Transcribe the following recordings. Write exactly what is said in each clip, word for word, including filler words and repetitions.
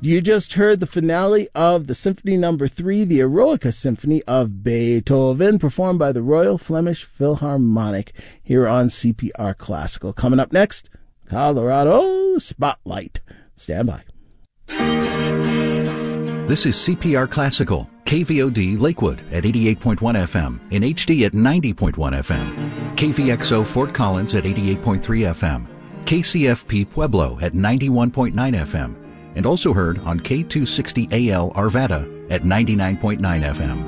You just heard the finale of the Symphony Number Three, the Eroica Symphony of Beethoven, performed by the Royal Flemish Philharmonic here on C P R Classical. Coming up next, Colorado Spotlight. Stand by. This is C P R Classical, K V O D Lakewood at eighty-eight point one F M, in H D at ninety point one F M, K V X O Fort Collins at eighty-eight point three F M, K C F P Pueblo at ninety-one point nine F M, and also heard on K two sixty A L Arvada at ninety-nine point nine F M.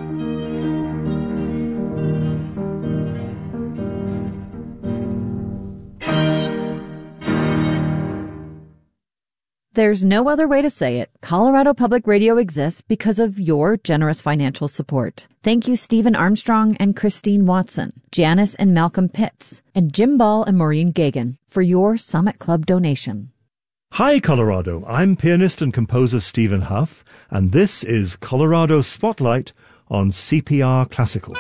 There's no other way to say it. Colorado Public Radio exists because of your generous financial support. Thank you, Stephen Armstrong and Christine Watson, Janice and Malcolm Pitts, and Jim Ball and Maureen Gagan for your Summit Club donation. Hi, Colorado. I'm pianist and composer Stephen Huff, and this is Colorado Spotlight on C P R Classical.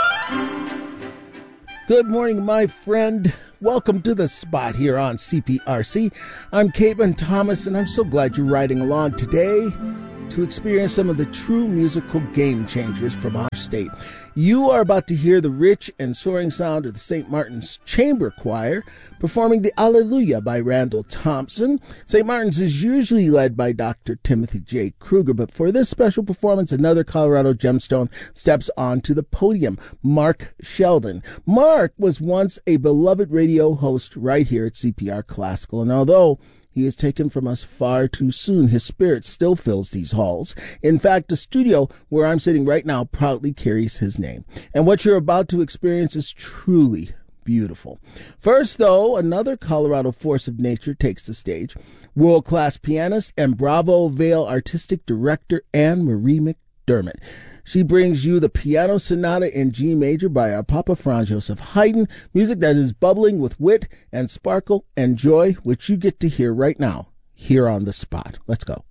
Good morning, my friend. Welcome to the spot here on C P R C. I'm Caitman Thomas, and I'm so glad you're riding along today to experience some of the true musical game changers from our state. You are about to hear the rich and soaring sound of the Saint Martin's Chamber Choir performing the Alleluia by Randall Thompson. Saint Martin's is usually led by Doctor Timothy J. Kruger, but for this special performance, another Colorado gemstone steps onto the podium, Mark Sheldon. Mark was once a beloved radio host right here at C P R Classical, and although he is taken from us far too soon, his spirit still fills these halls. In fact, the studio where I'm sitting right now proudly carries his name. And what you're about to experience is truly beautiful. First, though, another Colorado force of nature takes the stage. World-class pianist and Bravo Vale artistic director Anne Marie McDermott. She brings you the Piano Sonata in G Major by our Papa Franz Joseph Haydn, music that is bubbling with wit and sparkle and joy, which you get to hear right now, here on the spot. Let's go.